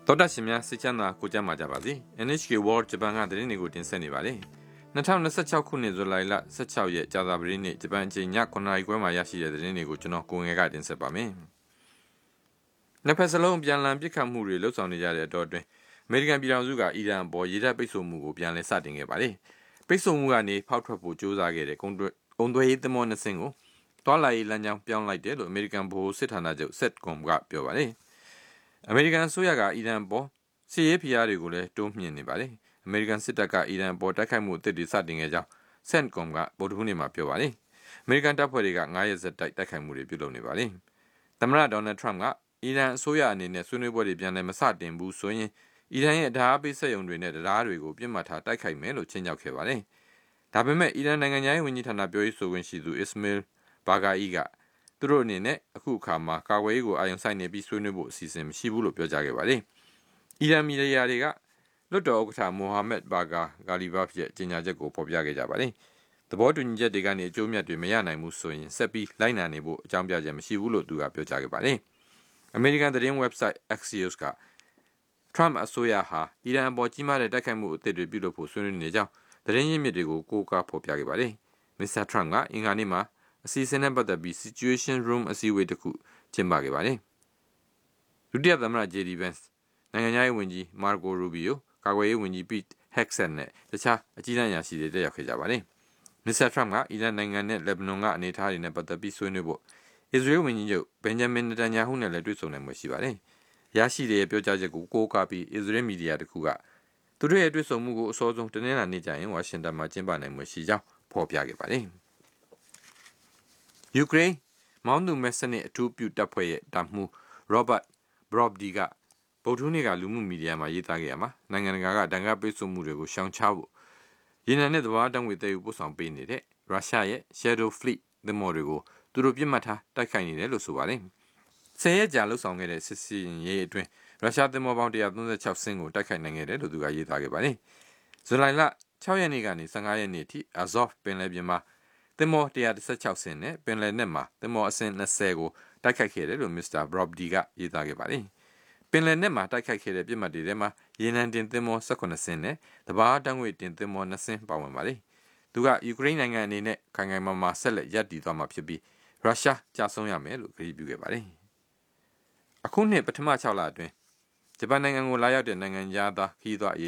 တော်တာရှင်များစိတ်ချမ်းသာကိုကြမ်းပါကြပါစေ NHK World ဂျပန်ကသတင်းတွေကိုတင်ဆက်နေပါတယ်2026ခုနှစ်ဇူလိုင်လ16ရက်ကြာသပတေးနေ့ဂျပန်အချိန်ည9:00နာရီခွဲမှာရရှိတဲ့သတင်းတွေကိုကျွန်တော်ကိုငယ်ကတင်ဆက်ပါမယ်နှစ်ဖက်စလုံးပြန်လည်ပစ်ခတ်မှုတွေလှုပ်ဆောင်နေကြတဲ့အတော်အတွင်းအမေရိကန်ပြည်ထောင်စုကအီရန်အပေါ်ရေတပ်ပိတ်ဆို့မှုကိုပြန်လည်စတင်ခဲ့ပါတယ်ပိတ်ဆို့မှုကနေဖောက်ထွက်ဖို့ကြိုးစားခဲ့တဲ့ကုန်သွယ်ရေးသင်္ဘောနှစ်စင်းကိုတွာလာရေးလမ်းကြောင်းပြောင်းလိုက်တယ်လို့အမေရိကန်ဗဟိုစစ်ဌာနချုပ် SETCOM ကပြောပါတယ်အမေရိကန်အစိုးရကအီရန်ပေါ်စစ်ရေးဖိအားတွေကိုလည်းတိုးမြှင့်နေပါတယ်။အမေရိကန်စစ်တပ်ကအီရန်ပေါ်တိုက်ခိုက်မှုအသစ်တွေစတင်ခဲ့ကြောင်း CENTCOM ကဗုဒ္ဓဟူးနေ့မှာပြောပါတယ်။အမေရိကန်တပ်ဖွဲ့တွေက9ရက်ဆက်တိုက်ခိုက်မှုတွေပြုလုပ်နေပါတယ်။သမ္မတဒေါ်နယ်ထရမ့်ကအီရန်အစိုးရအနေနဲ့ဆွေးနွေးပွဲတွေပြန်လည်မစတင်ဘူးဆိုရင်အီရန်ရဲ့ဓာတ်အားပေးစက်ရုံတွေနဲ့တရားတွေကိုပြစ်မှတ်ထားတိုက်ခိုက်မယ်လို့ချင်းချောက်ခဲ့ပါတယ်။ဒါပေမဲ့အီရန်နိုင်ငံသားရေးဝန်ကြီးဌာနပြောရေးဆိုခွင့်ရှိသူ Ismail Baghai ကသူတို့အနေနဲ့အခုအခါမှာကာကွယ်ရေးကိုအာရုံစိုက်နေပြီးဆွေးနွေးဖို့အစီအစဉ်မရှိဘူးလို့ပြောကြားခဲ့ပါတယ်။အီရန်မီဒီယာတွေကလွတ်တော်ဥက္ကဋ္ဌမိုဟာမက်ဘာဂါဂါလီဘာဖ်ရဲ့ကြေညာချက်ကိုဖော်ပြခဲ့ကြပါတယ်။သဘောတူညီချက်တွေကနေအကျိုးမြတ်တွေမရနိုင်ဘူးဆိုရင်ဆက်ပြီးလိုက်နာနေဖို့အကြောင်းပြချက်မရှိဘူးလို့သူကပြောကြားခဲ့ပါတယ်။အမေရိကန်သတင်း website Axios ကထရမ့်အစိုးရဟာအီရန်အပေါ်ကြီးမားတဲ့တိုက်ခိုက်မှုအသစ်တွေပြုလုပ်ဖို့ဆွေးနွေးနေကြောင်းသတင်းရင်းမြစ်တွေကိုကိုးကားဖော်ပြခဲ့ပါတယ်။မစ္စတာထရမ့်ကအင်္ဂါနေ့မှာအစီအစဉ်နဲ့ပတ်သက်ပြီး Situation Room အစည်းအဝေးတစ်ခုကျင်းပခဲ့ပါတယ်။ဒုတိယသမ္မတ JD Vance နိုင်ငံခြားရေးဝန်ကြီး Marco Rubio ကာကွယ်ရေးဝန်ကြီး Pete Hegseth နဲ့တခြားအကြီးတန်းအရာရှိတွေတက်ရောက်ခဲ့ကြပါတယ်။မစ္စတာထရမ့်ကအီရန်နိုင်ငံနဲ့လက်ဘနွန်ကအနေအထားတွေနဲ့ပတ်သက်ပြီးဆွေးနွေးဖို့အစ္စရေးဝန်ကြီးချုပ် Benjamin Netanyahu နဲ့လည်းတွေ့ဆုံနိုင်မှာရှိပါတယ်။ရရှိတဲ့ပြောကြားချက်ကိုကိုးကားပြီးအစ္စရေးမီဒီယာတစ်ခုကသူတို့ရဲ့တွေ့ဆုံမှုကိုအစောဆုံးတနင်္လာနေ့ကျရင်ဝါရှင်တန်မှာကျင်းပနိုင်မှာရှိကြောင်းဖော်ပြခဲ့ပါတယ်။ယူကရိန်းမောင်းသူမဲစနစ်အထူးပြုတပ်ဖွဲ့ရဲ့တပ်မှူး Robert Brobdy ကဗုဒ္ဓဟူးနေ့ကလူမှုမီဒီယာမှာရေးသားခဲ့ရမှာနိုင်ငံတကာကဒဏ်ခတ်ပိတ်ဆို့မှုတွေကိုရှောင်ရှားဖို့ရေနံနဲ့သဘာဝဓာတ်ငွေသယ်ယူပို့ဆောင်ပေးနေတဲ့ရုရှားရဲ့ Shadow Fleet သင်္ဘောတွေကိုသူတို့ပြစ်မှတ်ထားတိုက်ခိုက်နေတယ်လို့ဆိုပါတယ်။10ရက်ကြာလှုပ်ဆောင်ခဲ့တဲ့စစ်စင်ရေးအတွင်းရုရှားသင်္ဘောပေါင်း136စင်းကိုတိုက်ခိုက်နိုင်ခဲ့တယ်လို့သူကရေးသားခဲ့ပါတယ်။ဇူလိုင်လ6ရက်နေ့ကနေ15ရက်နေ့အထိ Azov ပင်လယ်ပြင်မှာသင်္ဘော116စင်းနဲ့ပင်လယ်နက်မှာသင်္ဘောအစင်း20ကိုတိုက်ခိုက်ခဲ့တယ်လို့ Mr. Brobdy ကရေးသားခဲ့ပါတယ်။ပင်လယ်နက်မှာတိုက်ခိုက်ခဲ့တဲ့ပြစ်မှတ်တွေထဲမှာရေနံတင်သင်္ဘော18စင်းနဲ့သဘာဝဓာတ်ငွေတင်သင်္ဘော2စင်းပါဝင်ပါတယ်။သူကယူကရိန်းနိုင်ငံအနေနဲ့ခိုင်ခိုင်မာမာဆက်လက်ရပ်တည်သွားမှာဖြစ်ပြီးရုရှားကြာဆုံးရမယ်လို့ကတိပြုခဲ့ပါတယ်။အခုနှစ်ပထမ6လအတွင်းဂျပန်နိုင်ငံကိုလာရောက်တဲ့နိုင်ငံသားခရီးသွားအ